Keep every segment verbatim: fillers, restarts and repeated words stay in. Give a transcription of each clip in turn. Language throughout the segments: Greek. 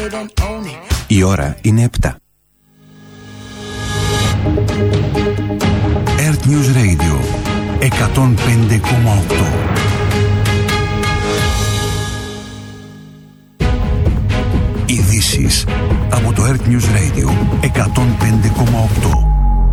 Η ώρα είναι επτά. Earth News Radio εκατόν πέντε κόμμα οκτώ. Ειδήσεις από το Earth News Radio εκατόν πέντε κόμμα οκτώ.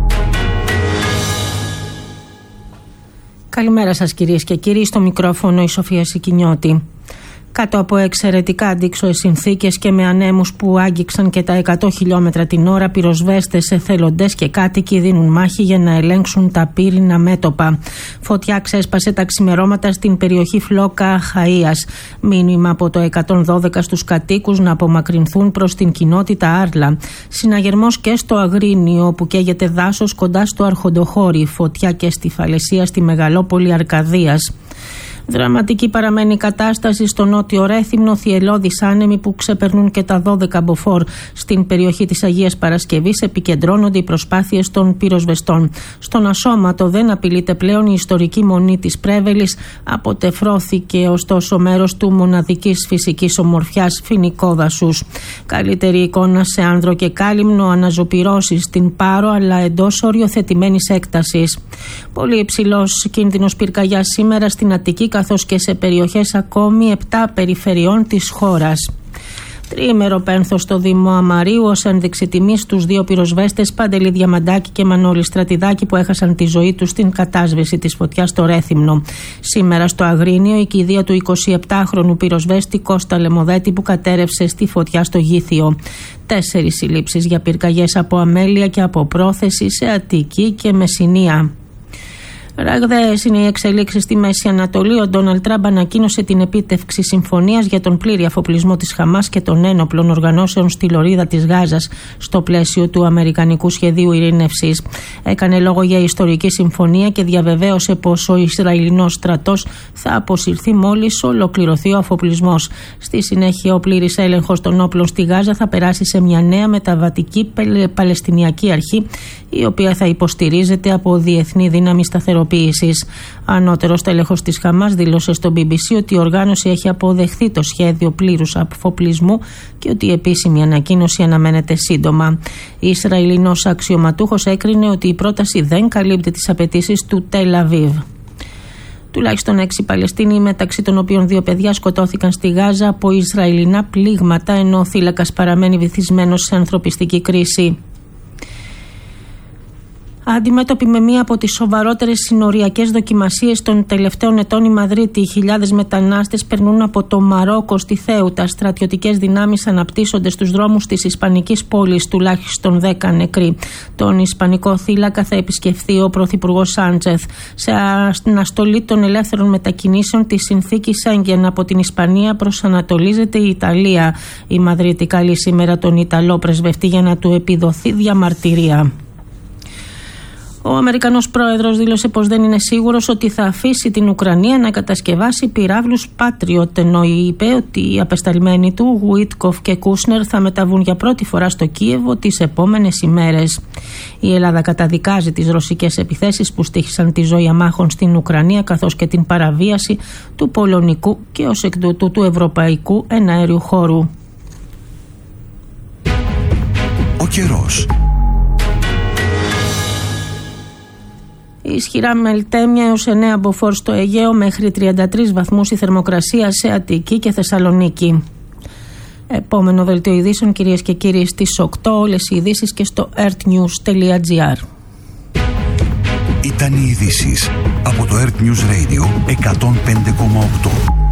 Καλημέρα σας κυρίες και κύριοι, στο μικρόφωνο η Σοφία Σικινιώτη. Κάτω από εξαιρετικά αντίξωες συνθήκες και με ανέμους που άγγιξαν και τα εκατό χιλιόμετρα την ώρα, πυροσβέστες, εθελοντές και κάτοικοι δίνουν μάχη για να ελέγξουν τα πύρινα μέτωπα. Φωτιά ξέσπασε τα ξημερώματα στην περιοχή Φλόκα Χαΐας. Μήνυμα από το εκατόν δώδεκα στους κατοίκους να απομακρυνθούν προς την κοινότητα Άρλα. Συναγερμός και στο Αγρίνιο, όπου καίγεται δάσος κοντά στο Αρχοντοχώρι. Φωτιά και στη Φαλαισία, στη μεγαλόπολη Αρκαδίας. Δραματική παραμένει η κατάσταση στο νότιο Ρέθυμνο, θυελλώδεις άνεμοι που ξεπερνούν και τα δώδεκα μποφόρ. Στην περιοχή της Αγίας Παρασκευής επικεντρώνονται οι προσπάθειες των πυροσβεστών. Στον Ασώματο δεν απειλείται πλέον η ιστορική μονή της Πρέβελης, αποτεφρώθηκε ωστόσο μέρος του μοναδικής φυσικής ομορφιάς φοινικό δασούς. Καλύτερη εικόνα σε άνδρο και κάλυμνο, αναζωπυρώσεις στην Πάρο αλλά εντός οριοθετημένης έκτασης. Πολύ υψηλός κίνδυνος πυρκαγιάς σήμερα στην Αττική, καθώς και σε περιοχές ακόμη επτά περιφερειών της χώρας. Τριήμερο πένθος στο Δήμο Αμαρίου ως ένδειξη τιμής στους δύο πυροσβέστες Παντελή Διαμαντάκη και Μανώλη Στρατιδάκη που έχασαν τη ζωή τους στην κατάσβεση της φωτιάς στο Ρέθυμνο. Σήμερα στο Αγρίνιο η κηδεία του εικοσιεπτάχρονου πυροσβέστη Κώστα Λεμοδέτη που κατέρευσε στη φωτιά στο Γήθιο. Τέσσερις συλλήψεις για πυρκαγιές από αμέλεια και από πρόθεση σε Αττική και Μεσσηνία. Ραγδαίες είναι οι εξελίξεις στη Μέση Ανατολή. Ο Ντόναλντ Τραμπ ανακοίνωσε την επίτευξη συμφωνίας για τον πλήρη αφοπλισμό της Χαμάς και των ένοπλων οργανώσεων στη λωρίδα της Γάζας στο πλαίσιο του Αμερικανικού Σχεδίου Ειρήνευσης. Έκανε λόγο για ιστορική συμφωνία και διαβεβαίωσε πως ο Ισραηλινός στρατός θα αποσυρθεί μόλις ολοκληρωθεί ο αφοπλισμός. Στη συνέχεια, ο πλήρης έλεγχος των όπλων στη Γάζα θα περάσει σε μια νέα μεταβατική Παλαιστινιακή αρχή, η οποία θα υποστηρίζεται από διεθνή δύναμη σταθεροποίησης. Ανώτερος τέλεχος της Χαμάς δήλωσε στο μπι μπι σι ότι η οργάνωση έχει αποδεχθεί το σχέδιο πλήρους αφοπλισμού και ότι η επίσημη ανακοίνωση αναμένεται σύντομα. Ισραηλινός αξιωματούχος έκρινε ότι η πρόταση δεν καλύπτει τις απαιτήσεις του Τελ Αβίβ. Τουλάχιστον έξι Παλαιστίνοι, μεταξύ των οποίων δύο παιδιά, σκοτώθηκαν στη Γάζα από Ισραηλινά πλήγματα, ενώ ο θύλακας παραμένει βυθισμένος σε ανθρωπιστική κρίση. Αντιμέτωπη με μία από τις σοβαρότερες συνοριακές δοκιμασίες των τελευταίων ετών, η Μαδρίτη, οι χιλιάδες μετανάστες περνούν από το Μαρόκο στη Θέουτα. Στρατιωτικές δυνάμεις αναπτύσσονται στους δρόμους της Ισπανικής πόλης, τουλάχιστον δέκα νεκροί. Τον Ισπανικό θύλακα θα επισκεφθεί ο Πρωθυπουργός Σάντσεθ. Σε αναστολή των ελεύθερων μετακινήσεων της συνθήκης Σέγγεν από την Ισπανία προσανατολίζεται η Ιταλία. Η Μαδρίτη καλεί σήμερα τον Ιταλό πρεσβευτή για να του επιδοθεί διαμαρτυρία. Ο Αμερικανός πρόεδρος δήλωσε πως δεν είναι σίγουρος ότι θα αφήσει την Ουκρανία να κατασκευάσει πυράβλους Patriot, ενώ είπε ότι οι απεσταλμένοι του Γουίτκοφ και Κούσνερ θα μεταβούν για πρώτη φορά στο Κίεβο τις επόμενες ημέρες. Η Ελλάδα καταδικάζει τις ρωσικές επιθέσεις που στοίχησαν τη ζωή αμάχων στην Ουκρανία, καθώς και την παραβίαση του πολωνικού και ως εκ τούτου του ευρωπαϊκού εναέριου χώρου. Ο καιρός. Ισχυρά μελτέμια έως εννέα μποφόρ στο Αιγαίο, μέχρι τριάντα τρεις βαθμούς η θερμοκρασία σε Αττική και Θεσσαλονίκη. Επόμενο δελτίο ειδήσεων, κυρίες και κύριοι, στις οκτώ. Όλες οι ειδήσεις και στο earthnews τελεία gr. Ήταν οι ειδήσεις από το Earth News Radio εκατόν πέντε κόμμα οκτώ.